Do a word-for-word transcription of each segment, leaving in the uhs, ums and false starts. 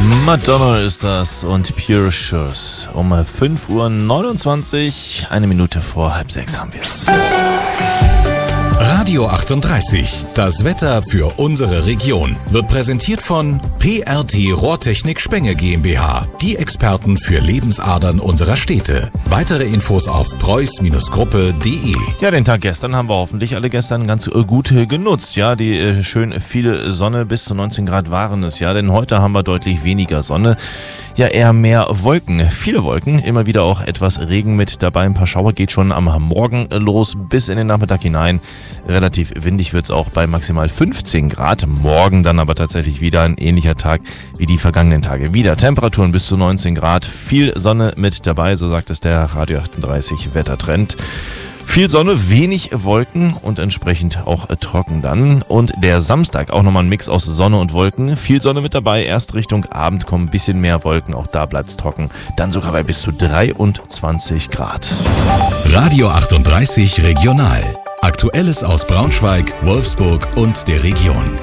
Madonna ist das und Pure Shoes. Um fünf Uhr neunundzwanzig, eine Minute vor halb sechs haben wir es. Radio achtunddreißig, das Wetter für unsere Region, wird präsentiert von P R T Rohrtechnik Spenge GmbH, die Experten für Lebensadern unserer Städte. Weitere Infos auf preuß Gruppe punkt de. Ja, den Tag gestern haben wir hoffentlich alle gestern ganz gut genutzt. Ja, die äh, schön viele Sonne, bis zu neunzehn Grad waren es ja, denn heute haben wir deutlich weniger Sonne. Ja, eher mehr Wolken, viele Wolken, immer wieder auch etwas Regen mit dabei. Ein paar Schauer geht schon am Morgen los bis in den Nachmittag hinein. Relativ windig wird es auch bei maximal fünfzehn Grad. Morgen dann aber tatsächlich wieder ein ähnlicher Tag wie die vergangenen Tage. Wieder Temperaturen bis zu neunzehn Grad, viel Sonne mit dabei, so sagt es der Radio achtunddreißig Wettertrend. Viel Sonne, wenig Wolken und entsprechend auch trocken dann. Und der Samstag auch nochmal ein Mix aus Sonne und Wolken. Viel Sonne mit dabei, erst Richtung Abend kommen ein bisschen mehr Wolken, auch da bleibt es trocken. Dann sogar bei bis zu dreiundzwanzig Grad. Radio achtunddreißig Regional. Aktuelles aus Braunschweig, Wolfsburg und der Region.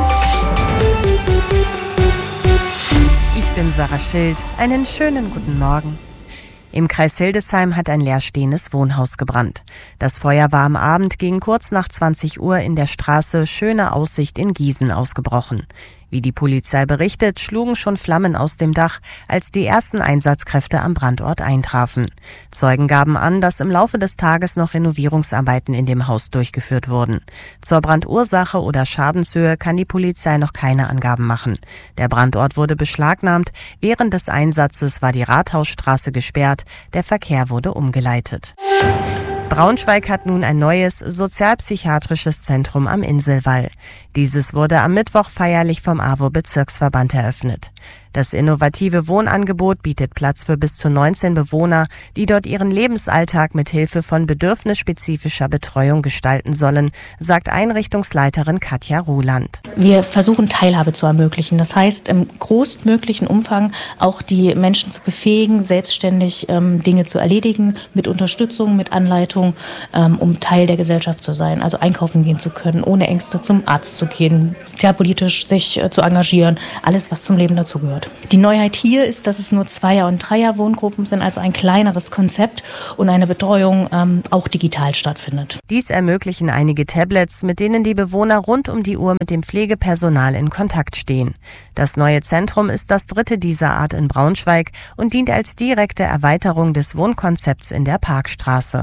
Ich bin Sarah Schild. Einen schönen guten Morgen. Im Kreis Hildesheim hat ein leerstehendes Wohnhaus gebrannt. Das Feuer war am Abend gegen kurz nach zwanzig Uhr in der Straße Schöne Aussicht in Gießen ausgebrochen. Wie die Polizei berichtet, schlugen schon Flammen aus dem Dach, als die ersten Einsatzkräfte am Brandort eintrafen. Zeugen gaben an, dass im Laufe des Tages noch Renovierungsarbeiten in dem Haus durchgeführt wurden. Zur Brandursache oder Schadenshöhe kann die Polizei noch keine Angaben machen. Der Brandort wurde beschlagnahmt. Während des Einsatzes war die Rathausstraße gesperrt. Der Verkehr wurde umgeleitet. Braunschweig hat nun ein neues sozialpsychiatrisches Zentrum am Inselwall. Dieses wurde am Mittwoch feierlich vom A W O-Bezirksverband eröffnet. Das innovative Wohnangebot bietet Platz für bis zu neunzehn Bewohner, die dort ihren Lebensalltag mit Hilfe von bedürfnisspezifischer Betreuung gestalten sollen, sagt Einrichtungsleiterin Katja Ruhland. Wir versuchen Teilhabe zu ermöglichen. Das heißt, im größtmöglichen Umfang auch die Menschen zu befähigen, selbstständig ähm, Dinge zu erledigen, mit Unterstützung, mit Anleitung, ähm, um Teil der Gesellschaft zu sein. Also einkaufen gehen zu können, ohne Ängste zum Arzt zu gehen, sozialpolitisch sich äh, zu engagieren, alles, was zum Leben dazugehört. Die Neuheit hier ist, dass es nur Zweier- und Dreier-Wohngruppen sind, also ein kleineres Konzept und eine Betreuung ähm, auch digital stattfindet. Dies ermöglichen einige Tablets, mit denen die Bewohner rund um die Uhr mit dem Pflegepersonal in Kontakt stehen. Das neue Zentrum ist das dritte dieser Art in Braunschweig und dient als direkte Erweiterung des Wohnkonzepts in der Parkstraße.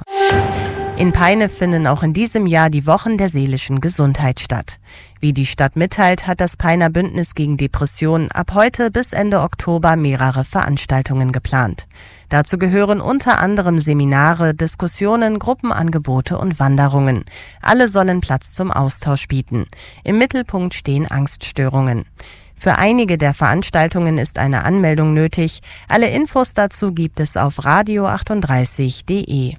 In Peine finden auch in diesem Jahr die Wochen der seelischen Gesundheit statt. Wie die Stadt mitteilt, hat das Peiner Bündnis gegen Depressionen ab heute bis Ende Oktober mehrere Veranstaltungen geplant. Dazu gehören unter anderem Seminare, Diskussionen, Gruppenangebote und Wanderungen. Alle sollen Platz zum Austausch bieten. Im Mittelpunkt stehen Angststörungen. Für einige der Veranstaltungen ist eine Anmeldung nötig. Alle Infos dazu gibt es auf radio achtunddreißig punkt de.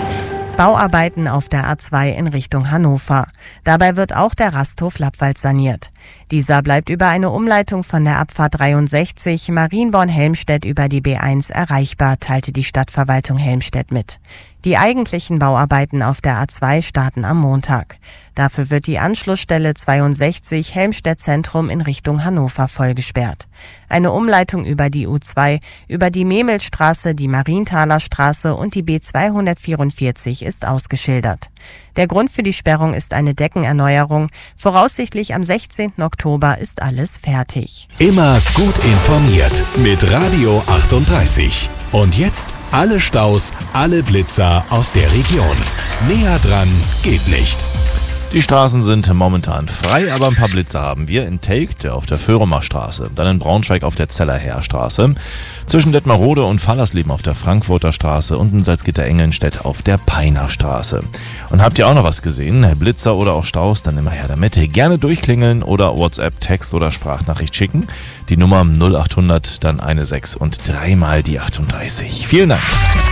Bauarbeiten auf der A zwei in Richtung Hannover. Dabei wird auch der Rasthof Lappwald saniert. Dieser bleibt über eine Umleitung von der Abfahrt dreiundsechzig Marienborn-Helmstedt über die B eins erreichbar, teilte die Stadtverwaltung Helmstedt mit. Die eigentlichen Bauarbeiten auf der A zwei starten am Montag. Dafür wird die Anschlussstelle zweiundsechzig Helmstedt Zentrum in Richtung Hannover vollgesperrt. Eine Umleitung über die U zwei, über die Memelstraße, die Marienthaler Straße und die B zweihundertvierundvierzig ist ausgeschildert. Der Grund für die Sperrung ist eine Deckenerneuerung. Voraussichtlich am sechzehnten Oktober ist alles fertig. Immer gut informiert mit Radio achtunddreißig. Und jetzt alle Staus, alle Blitzer aus der Region. Näher dran geht nicht. Die Straßen sind momentan frei, aber ein paar Blitzer haben wir in Telgt auf der Föhrumer Straße, dann in Braunschweig auf der Zellerherstraße, zwischen Detmarode und Fallersleben auf der Frankfurter Straße und in Salzgitter-Engelnstedt auf der Peiner Straße. Und habt ihr auch noch was gesehen? Blitzer oder auch Staus? Dann immer her damit. Gerne durchklingeln oder WhatsApp, Text oder Sprachnachricht schicken. Die Nummer null achthundert, dann eine sechs und dreimal die achtunddreißig. Vielen Dank.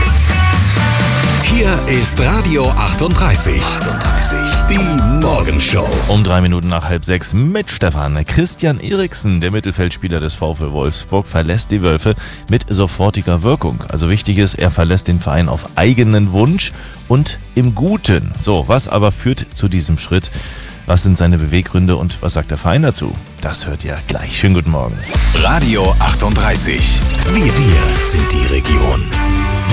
Hier ist Radio achtunddreißig. achtunddreißig. Die Morgenshow. Um drei Minuten nach halb sechs mit Stefan. Christian Eriksen, der Mittelfeldspieler des VfL Wolfsburg, verlässt die Wölfe mit sofortiger Wirkung. Also wichtig ist, er verlässt den Verein auf eigenen Wunsch und im Guten. So, was aber führt zu diesem Schritt? Was sind seine Beweggründe und was sagt der Verein dazu? Das hört ihr gleich. Schönen guten Morgen. Radio achtunddreißig. Wir, wir sind die Region.